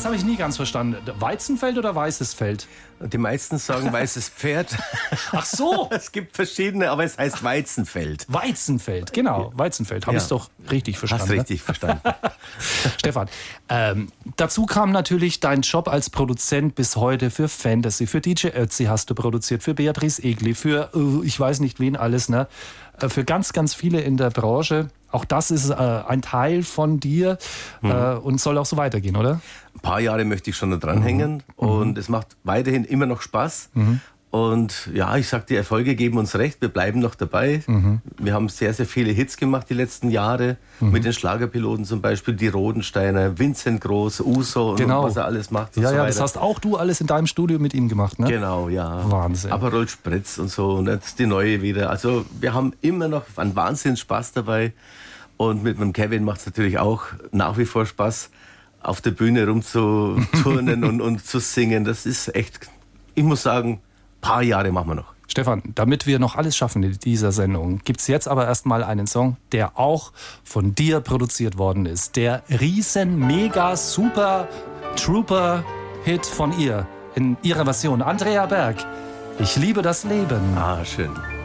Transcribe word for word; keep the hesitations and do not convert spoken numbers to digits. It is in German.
habe ich nie ganz verstanden. Weizenfeld oder weißes Feld? Die meisten sagen weißes Pferd. Ach so. Es gibt verschiedene, aber es heißt Weizenfeld. Weizenfeld, genau. Weizenfeld. Habe Ja. ich es doch richtig verstanden. Hast richtig verstanden. Stefan, ähm, dazu kam natürlich dein Job als Produzent bis heute für Fantasy, für D J Ötzi hast du produziert, für Beatrice Egli, für uh, ich weiß nicht wen alles, ne? Äh, für ganz, ganz viele in der Branche. Auch das ist äh, ein Teil von dir mhm. äh, und soll auch so weitergehen, oder? Ein paar Jahre möchte ich schon da dranhängen mhm. und mhm. es macht weiterhin immer noch Spaß. Mhm. Und ja, ich sag, die Erfolge geben uns recht, wir bleiben noch dabei. Mhm. Wir haben sehr, sehr viele Hits gemacht die letzten Jahre. Mhm. Mit den Schlagerpiloten zum Beispiel, die Rodensteiner, Vincent Groß, Uso und genau. was er alles macht. Und ja, so ja, weiter. Das hast auch du alles in deinem Studio mit ihm gemacht, ne? Genau, ja. Wahnsinn. Aperol Spritz und so und jetzt die neue wieder. Also wir haben immer noch einen Wahnsinns Spaß dabei. Und mit dem Kevin macht es natürlich auch nach wie vor Spaß, auf der Bühne rumzuturnen und, und zu singen. Das ist echt, ich muss sagen, ein paar Jahre machen wir noch. Stefan, damit wir noch alles schaffen in dieser Sendung, gibt es jetzt aber erstmal einen Song, der auch von dir produziert worden ist. Der riesen, mega, super Trooper-Hit von ihr in ihrer Version. Andrea Berg, Ich liebe das Leben. Ah, schön.